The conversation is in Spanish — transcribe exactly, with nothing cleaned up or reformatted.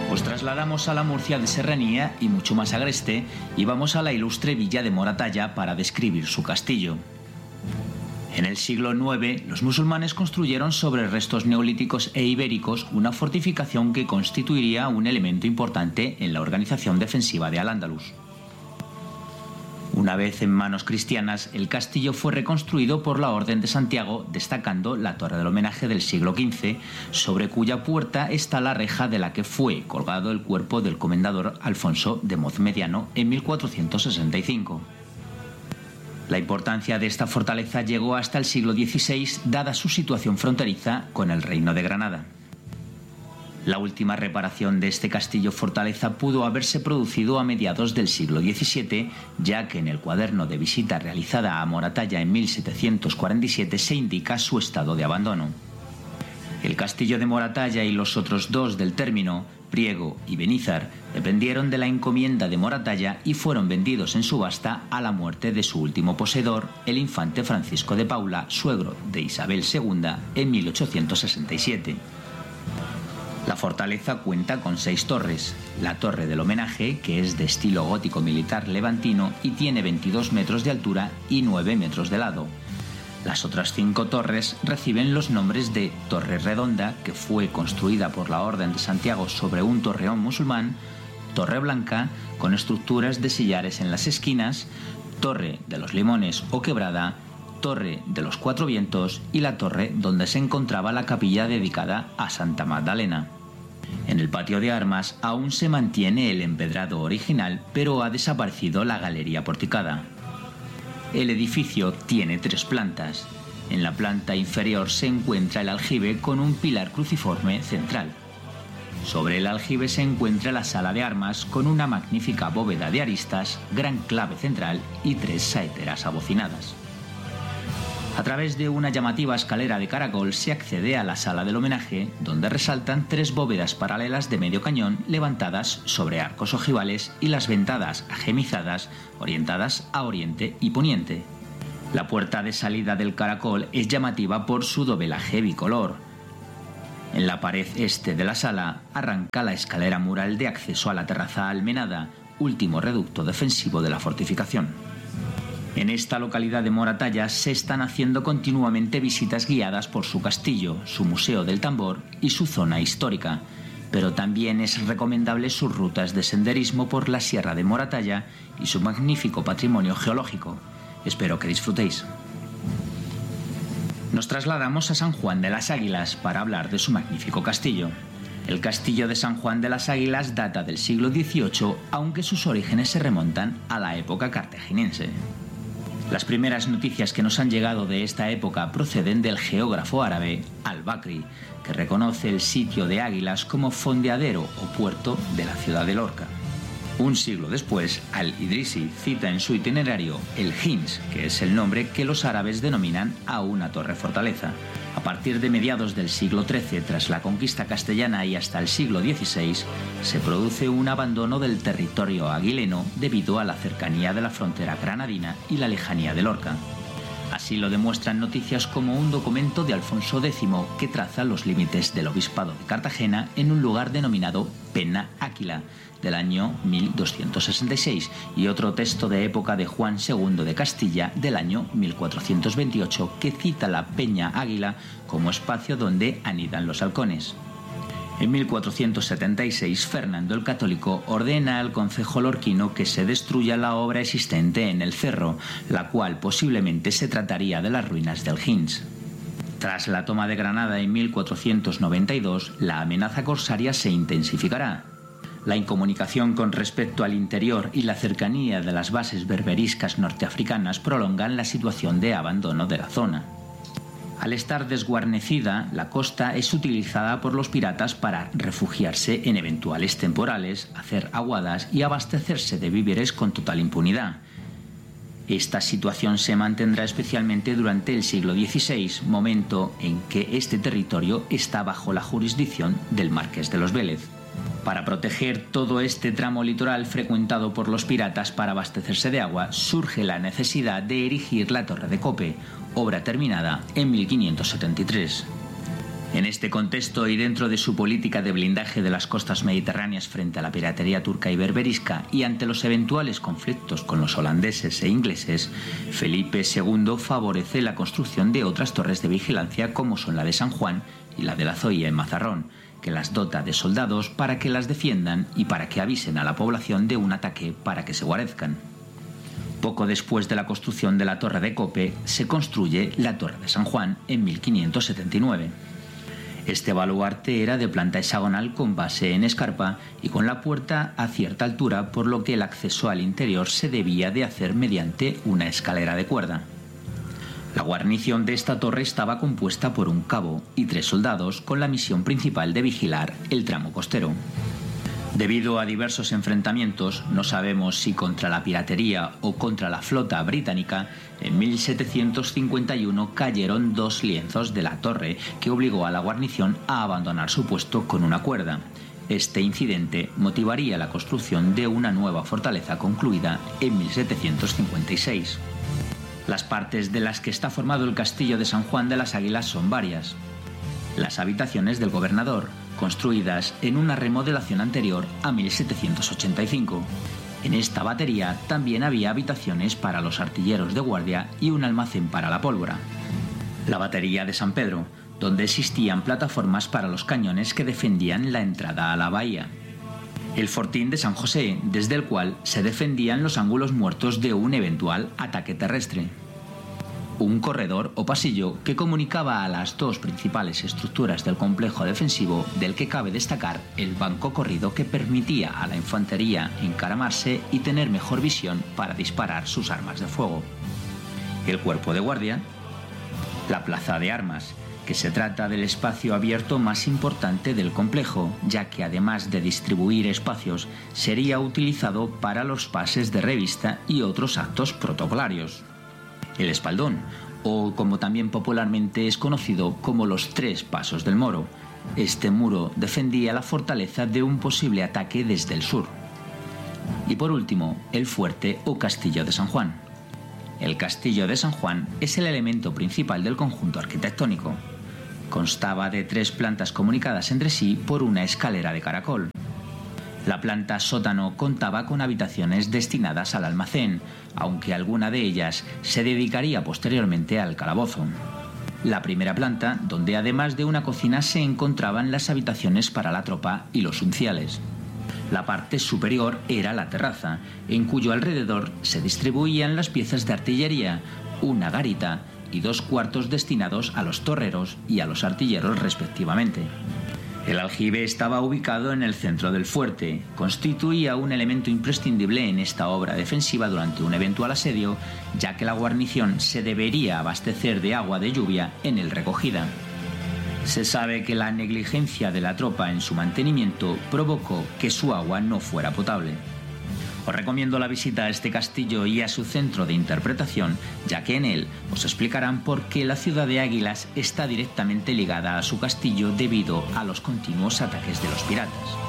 Os trasladamos a la Murcia de Serranía y mucho más agreste y vamos a la ilustre villa de Moratalla para describir su castillo. En el siglo noveno, los musulmanes construyeron sobre restos neolíticos e ibéricos una fortificación que constituiría un elemento importante en la organización defensiva de Al-Ándalus. Una vez en manos cristianas, el castillo fue reconstruido por la Orden de Santiago, destacando la torre del homenaje del siglo quince, sobre cuya puerta está la reja de la que fue colgado el cuerpo del comendador Alfonso de Mozmediano en mil cuatrocientos sesenta y cinco. La importancia de esta fortaleza llegó hasta el siglo dieciséis, dada su situación fronteriza con el Reino de Granada. La última reparación de este castillo-fortaleza pudo haberse producido a mediados del siglo diecisiete, ya que en el cuaderno de visita realizada a Moratalla en mil setecientos cuarenta y siete se indica su estado de abandono. El castillo de Moratalla y los otros dos del término, Priego y Benizar, dependieron de la encomienda de Moratalla y fueron vendidos en subasta a la muerte de su último poseedor, el infante Francisco de Paula, suegro de Isabel segunda, en mil ochocientos sesenta y siete. La fortaleza cuenta con seis torres. La torre del homenaje, que es de estilo gótico militar levantino y tiene veintidós metros de altura y nueve metros de lado. Las otras cinco torres reciben los nombres de Torre Redonda, que fue construida por la Orden de Santiago sobre un torreón musulmán; Torre Blanca, con estructuras de sillares en las esquinas; Torre de los Limones o Quebrada; Torre de los Cuatro Vientos y la torre donde se encontraba la capilla dedicada a Santa Magdalena. En el patio de armas aún se mantiene el empedrado original, pero ha desaparecido la galería porticada. El edificio tiene tres plantas. En la planta inferior se encuentra el aljibe con un pilar cruciforme central. Sobre el aljibe se encuentra la sala de armas con una magnífica bóveda de aristas, gran clave central y tres saeteras abocinadas. A través de una llamativa escalera de caracol se accede a la sala del homenaje, donde resaltan tres bóvedas paralelas de medio cañón levantadas sobre arcos ojivales y las ventanas agemizadas orientadas a oriente y poniente. La puerta de salida del caracol es llamativa por su dovelaje bicolor. En la pared este de la sala arranca la escalera mural de acceso a la terraza almenada, último reducto defensivo de la fortificación. En esta localidad de Moratalla se están haciendo continuamente visitas guiadas por su castillo, su museo del tambor y su zona histórica, pero también es recomendable sus rutas de senderismo por la Sierra de Moratalla y su magnífico patrimonio geológico. Espero que disfrutéis. Nos trasladamos a San Juan de las Águilas para hablar de su magnífico castillo. El castillo de San Juan de las Águilas data del siglo dieciocho, aunque sus orígenes se remontan a la época cartaginense. Las primeras noticias que nos han llegado de esta época proceden del geógrafo árabe Al-Bakri, que reconoce el sitio de Águilas como fondeadero o puerto de la ciudad de Lorca. Un siglo después, Al-Idrisi cita en su itinerario el Hins, que es el nombre que los árabes denominan a una torre fortaleza. A partir de mediados del siglo trece, tras la conquista castellana y hasta el siglo dieciséis, se produce un abandono del territorio aguileno debido a la cercanía de la frontera granadina y la lejanía de Lorca. Así lo demuestran noticias como un documento de Alfonso décimo que traza los límites del obispado de Cartagena en un lugar denominado Penna Áquila, del año mil doscientos sesenta y seis, y otro texto de época de Juan segundo de Castilla del año mil cuatrocientos veintiocho que cita la Peña Águila como espacio donde anidan los halcones. En mil cuatrocientos setenta y seis, Fernando el Católico ordena al concejo lorquino que se destruya la obra existente en el cerro, la cual posiblemente se trataría de las ruinas del Hins. Tras la toma de Granada en mil cuatrocientos noventa y dos, la amenaza corsaria se intensificará. La incomunicación con respecto al interior y la cercanía de las bases berberiscas norteafricanas prolongan la situación de abandono de la zona. Al estar desguarnecida, la costa es utilizada por los piratas para refugiarse en eventuales temporales, hacer aguadas y abastecerse de víveres con total impunidad. Esta situación se mantendrá especialmente durante el siglo dieciséis, momento en que este territorio está bajo la jurisdicción del Marqués de los Vélez. Para proteger todo este tramo litoral frecuentado por los piratas para abastecerse de agua, surge la necesidad de erigir la Torre de Cope, obra terminada en mil quinientos setenta y tres. En este contexto y dentro de su política de blindaje de las costas mediterráneas frente a la piratería turca y berberisca y ante los eventuales conflictos con los holandeses e ingleses, Felipe segundo favorece la construcción de otras torres de vigilancia como son la de San Juan y la de la Zoya en Mazarrón, que las dota de soldados para que las defiendan y para que avisen a la población de un ataque para que se guarezcan. Poco después de la construcción de la Torre de Cope, se construye la Torre de San Juan en mil quinientos setenta y nueve. Este baluarte era de planta hexagonal con base en escarpa y con la puerta a cierta altura, por lo que el acceso al interior se debía de hacer mediante una escalera de cuerda. La guarnición de esta torre estaba compuesta por un cabo y tres soldados con la misión principal de vigilar el tramo costero. Debido a diversos enfrentamientos, no sabemos si contra la piratería o contra la flota británica, en mil setecientos cincuenta y uno cayeron dos lienzos de la torre que obligó a la guarnición a abandonar su puesto con una cuerda. Este incidente motivaría la construcción de una nueva fortaleza concluida en mil setecientos cincuenta y seis. Las partes de las que está formado el castillo de San Juan de las Águilas son varias. Las habitaciones del gobernador, construidas en una remodelación anterior a mil setecientos ochenta y cinco. En esta batería también había habitaciones para los artilleros de guardia y un almacén para la pólvora. La batería de San Pedro, donde existían plataformas para los cañones que defendían la entrada a la bahía. El fortín de San José, desde el cual se defendían los ángulos muertos de un eventual ataque terrestre. Un corredor o pasillo que comunicaba a las dos principales estructuras del complejo defensivo, del que cabe destacar el banco corrido que permitía a la infantería encaramarse y tener mejor visión para disparar sus armas de fuego. El cuerpo de guardia. La plaza de armas, que se trata del espacio abierto más importante del complejo, ya que además de distribuir espacios, sería utilizado para los pases de revista y otros actos protocolarios. El espaldón, o como también popularmente es conocido como los tres pasos del Moro. Este muro defendía la fortaleza de un posible ataque desde el sur. Y por último, el fuerte o castillo de San Juan. El castillo de San Juan es el elemento principal del conjunto arquitectónico. Constaba de tres plantas comunicadas entre sí por una escalera de caracol. La planta sótano contaba con habitaciones destinadas al almacén, aunque alguna de ellas se dedicaría posteriormente al calabozo. La primera planta, donde además de una cocina se encontraban las habitaciones para la tropa y los unciales. La parte superior era la terraza, en cuyo alrededor se distribuían las piezas de artillería, una garita y dos cuartos destinados a los torreros y a los artilleros respectivamente. El aljibe estaba ubicado en el centro del fuerte, constituía un elemento imprescindible en esta obra defensiva durante un eventual asedio, ya que la guarnición se debería abastecer de agua de lluvia en el recogida. Se sabe que la negligencia de la tropa en su mantenimiento provocó que su agua no fuera potable. Os recomiendo la visita a este castillo y a su centro de interpretación, ya que en él os explicarán por qué la ciudad de Águilas está directamente ligada a su castillo debido a los continuos ataques de los piratas.